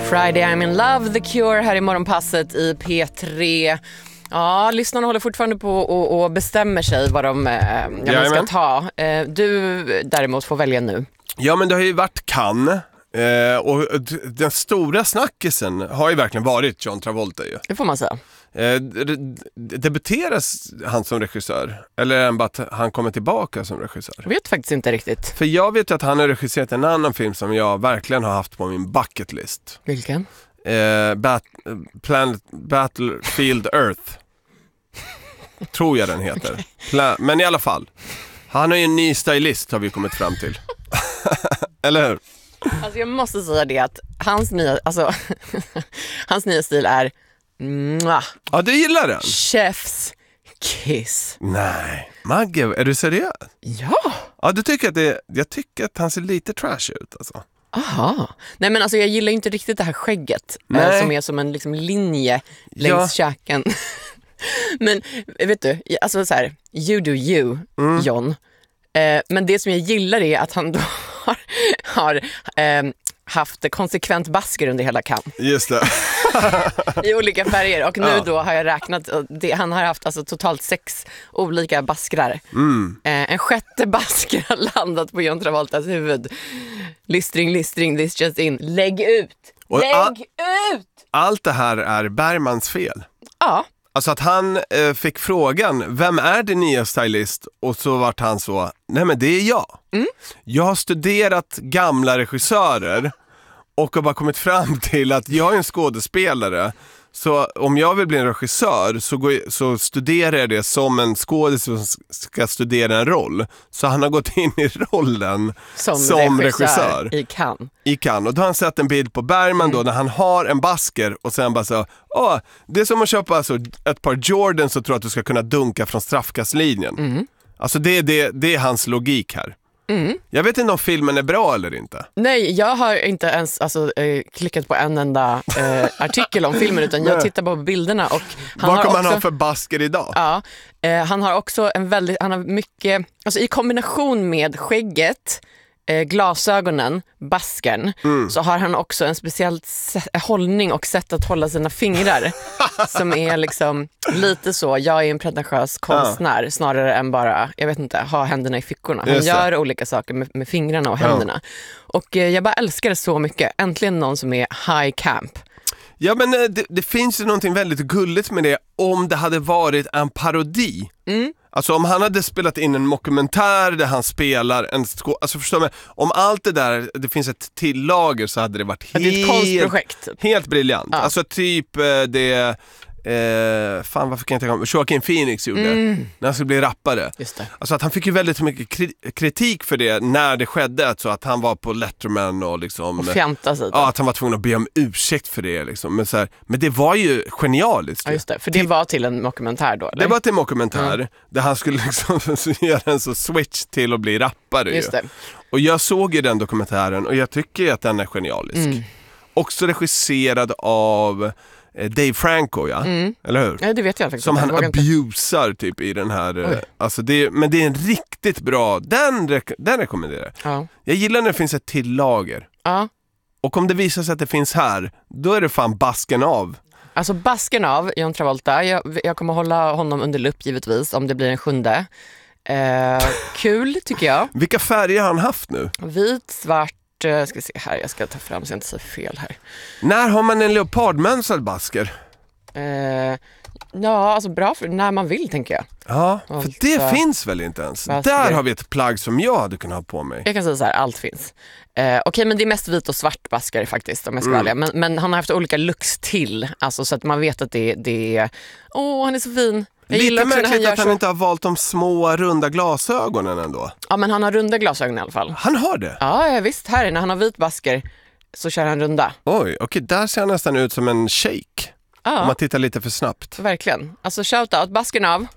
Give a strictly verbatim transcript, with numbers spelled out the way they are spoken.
Friday I'm in love, The Cure här i morgonpasset i P tre. Ja, lyssnarna håller fortfarande på och, och bestämmer sig vad de eh, ja, ska ta. Eh, du däremot får välja nu. Ja, men det har ju varit Cannes. Eh, och den stora snackisen har ju verkligen varit John Travolta ju. Det får man säga. Eh, debuteras han som regissör? Eller är det bara att han kommer tillbaka som regissör? Jag vet faktiskt inte riktigt. För jag vet att han har regisserat en annan film som jag verkligen har haft på min bucket list. Vilken? Eh, Bat- Planet Battlefield Earth. Tror jag den heter. Okay. Pla- men i alla fall. Han är ju en ny stylist har vi kommit fram till. Eller hur? Alltså jag måste säga det att hans nya, alltså, hans nya stil är mwah, ja, du gillar den? chef's kiss. Nej, Magge, är du seriös? Ja. Ja, du tycker att det, jag tycker att han ser lite trash ut alltså. Aha. Nej men alltså jag gillar inte riktigt det här skägget eh, som är som en liksom linje längs ja. käken. Men vet du, alltså så här, you do you, mm. John. Eh, men det som jag gillar är att han då har, har eh, haft konsekvent basker under hela Cannes. Just det. I olika färger. Och nu ja. då har jag räknat, det, han har haft alltså totalt sex olika baskrar. Mm. Eh, en sjätte basker har landat på John Travoltas huvud. Listring, listring, this just in. Lägg ut! Och Lägg all, ut! Allt det här är Bergmans fel. Ja. Alltså att han eh, fick frågan, vem är din nya stylist? Och så vart han så, nej men det är jag. Mm. Jag har studerat gamla regissörer och har bara kommit fram till att jag är en skådespelare. Så om jag vill bli en regissör så, går, så studerar jag det som en skådespelare som ska studera en roll. Så han har gått in i rollen som, som regissör, regissör i Cannes. I Cannes. Och då har han sett en bild på Bergman mm. då när han har en basker och sen bara så, åh, det är som att köpa alltså, ett par Jordans och tro att du ska kunna dunka från straffkastlinjen. Mm. Alltså det är, det, det är hans logik här. Mm. Jag vet inte om filmen är bra eller inte. Nej, jag har inte ens alltså, eh, klickat på en enda eh, artikel om filmen utan jag tittar bara på bilderna. Och han vad har kommer också, han ha för basker idag? Ja, eh, han har också en väldigt, han har mycket, alltså i kombination med skägget, eh, glasögonen, baskern, mm. så har han också en speciell se- hållning och sätt att hålla sina fingrar som är liksom lite så, jag är en pretentiös konstnär ja. snarare än bara, jag vet inte, ha händerna i fickorna. Han gör olika saker med, med fingrarna och händerna. Ja. Och eh, jag bara älskar det så mycket. Äntligen någon som är high camp. Ja, men det, det finns ju någonting väldigt gulligt med det om det hade varit en parodi. Mm. Alltså om han hade spelat in en mockumentär där han spelar en skå... Alltså förstår mig, om allt det där, det finns ett tillager så hade det varit helt... Det är ett konstprojekt. Helt briljant. Ja. Alltså typ det... Eh, fan varför kan jag inte komma Joaquin Phoenix gjorde mm. när han skulle bli rappare. Just det. Alltså att han fick ju väldigt mycket kri- kritik för det när det skedde, alltså att han var på Letterman och liksom och fjanta sig. Ja, att han var tvungen att be om ursäkt för det liksom. Men, så här, men det var ju genialiskt. Ja, just det, för det var till en dokumentär då, eller? Det var till en dokumentär mm. där han skulle liksom göra en så switch till att bli rappare. Just det. Och jag såg ju den dokumentären och jag tycker att den är genialisk. Mm. Också regisserad av Dave Franco, ja. Mm. Eller hur? Ja, det vet jag faktiskt. Som han abusar typ i den här... Alltså det, men det är en riktigt bra... Den, rek- den rekommenderar ja. Jag gillar när det finns ett till lager. Ja. Och om det visar sig att det finns här, då är det fan basken av. Alltså basken av John Travolta. Jag, jag kommer hålla honom under lupp givetvis om det blir en sjunde. Eh, kul tycker jag. Vilka färger har han haft nu? Vit, svart. Jag ska se här, jag ska ta fram så jag inte säger fel här. När har man en leopardmönstrad basker? Eh, ja, alltså bra för när man vill tänker jag. Ja, för allt, det uh, finns väl inte ens. Basker. Där har vi ett plagg som jag hade kunnat ha på mig. Jag kan säga så här, allt finns. Eh, Okej, okay, men det är mest vit och svart basker faktiskt om jag ska mm. välja. Men, men han har haft olika looks till. Alltså så att man vet att det, det är... Åh, oh, han är så fin. Jag lite märkligt han att han så... inte har valt de små runda glasögonen ändå. Ja, men han har runda glasögon i alla fall. Han har det? Ja, ja visst. Här när han har vit basker så kör han runda. Oj, okej. Okay, där ser han nästan ut som en shake. Ja. Om man tittar lite för snabbt. Verkligen. Alltså shout out, basken av.